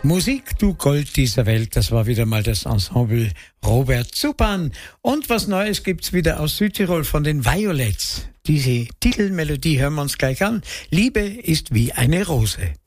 Musik, du Gold dieser Welt, das war wieder mal das Ensemble Robert Zupan. Und was Neues gibt's wieder aus Südtirol von den Violets. Diese Titelmelodie hören wir uns gleich an. Liebe ist wie eine Rose.